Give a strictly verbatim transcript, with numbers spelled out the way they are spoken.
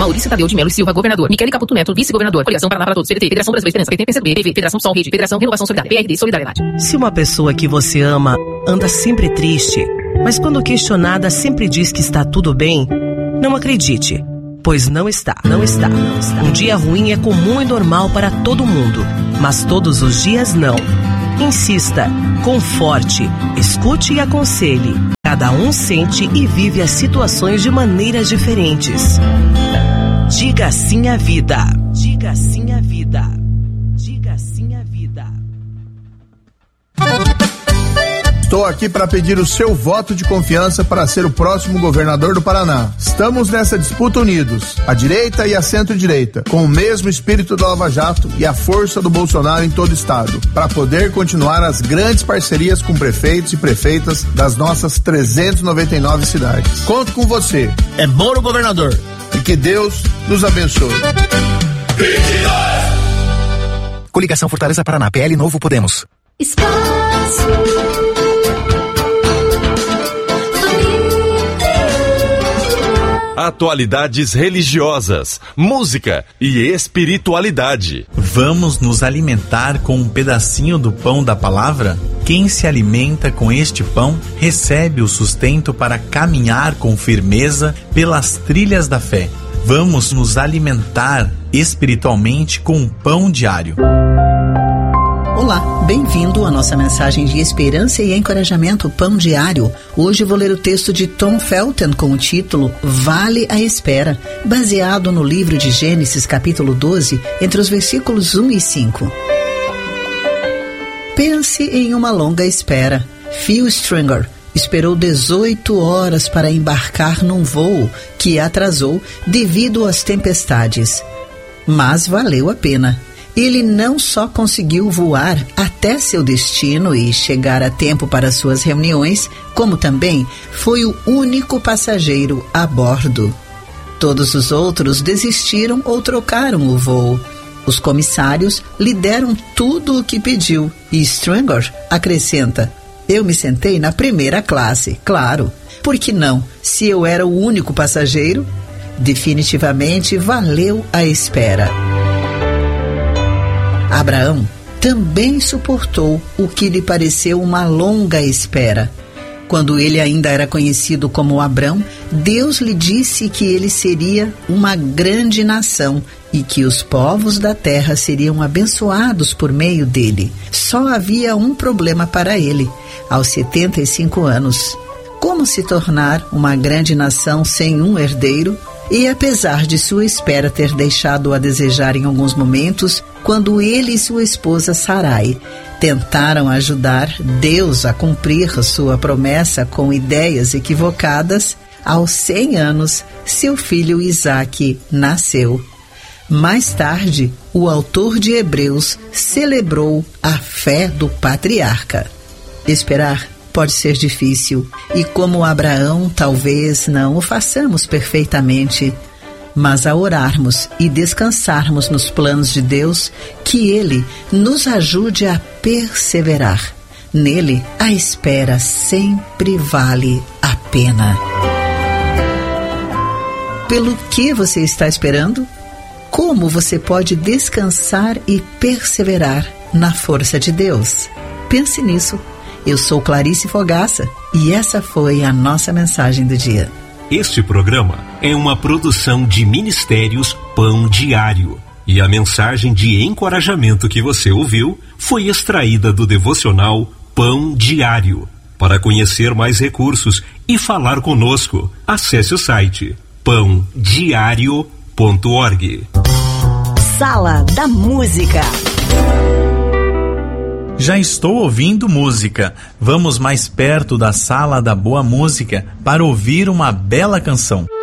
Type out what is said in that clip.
Maurício Tadeu de Melo e Silva, governador. Michele Caputo Neto, vice-governador. Coligação Paraná para Todos. P D T, Federação Brasileira de Esperança. P T, P C B, P V, Federação Sol Rede, Federação Renovação Solidária. P R D, Solidariedade. Se uma pessoa que você ama anda sempre triste, mas quando questionada sempre diz que está tudo bem, não acredite, pois não está, não está, não está. Um dia ruim é comum e normal para todo mundo, mas todos os dias não. Insista, conforte, escute e aconselhe. Cada um sente e vive as situações de maneiras diferentes. Diga sim à vida. Diga sim à vida. Diga sim à vida. Estou aqui para pedir o seu voto de confiança para ser o próximo governador do Paraná. Estamos nessa disputa unidos, a direita e a centro-direita, com o mesmo espírito da Lava Jato e a força do Bolsonaro em todo o estado, para poder continuar as grandes parcerias com prefeitos e prefeitas das nossas trezentas e noventa e nove cidades. Conto com você. É Moro governador. E que Deus nos abençoe. Coligação Fortaleza Paraná, P L Novo Podemos. Espaço. Atualidades religiosas, música e espiritualidade. Vamos nos alimentar com um pedacinho do pão da palavra? Quem se alimenta com este pão recebe o sustento para caminhar com firmeza pelas trilhas da fé. Vamos nos alimentar espiritualmente com um pão diário. Olá, bem-vindo à nossa mensagem de esperança e encorajamento Pão Diário. Hoje vou ler o texto de Tom Felton com o título Vale a Espera, baseado no livro de Gênesis capítulo doze, entre os versículos um e cinco. Pense em uma longa espera. Phil Stringer esperou dezoito horas para embarcar num voo que atrasou devido às tempestades. Mas valeu a pena. Ele não só conseguiu voar até seu destino e chegar a tempo para suas reuniões, como também foi o único passageiro a bordo. Todos os outros desistiram ou trocaram o voo. Os comissários lhe deram tudo o que pediu e Stringer acrescenta: eu me sentei na primeira classe, claro. Por que não, se eu era o único passageiro? Definitivamente valeu a espera. Abraão também suportou o que lhe pareceu uma longa espera. Quando ele ainda era conhecido como Abrão, Deus lhe disse que ele seria uma grande nação e que os povos da terra seriam abençoados por meio dele. Só havia um problema para ele, aos setenta e cinco anos. Como se tornar uma grande nação sem um herdeiro? E apesar de sua espera ter deixado a desejar em alguns momentos, quando ele e sua esposa Sarai tentaram ajudar Deus a cumprir sua promessa com ideias equivocadas, aos cem anos, seu filho Isaque nasceu. Mais tarde, o autor de Hebreus celebrou a fé do patriarca. Esperar pode ser difícil, e como Abraão, talvez não o façamos perfeitamente, mas ao orarmos e descansarmos nos planos de Deus, que Ele nos ajude a perseverar. Nele, a espera sempre vale a pena. Pelo que você está esperando? Como você pode descansar e perseverar na força de Deus? Pense nisso. Eu sou Clarice Fogaça e essa foi a nossa mensagem do dia. Este programa é uma produção de Ministérios Pão Diário e a mensagem de encorajamento que você ouviu foi extraída do devocional Pão Diário. Para conhecer mais recursos e falar conosco, acesse o site pão diário ponto org. Sala da Música. Já estou ouvindo música. Vamos mais perto da Sala da Boa Música para ouvir uma bela canção.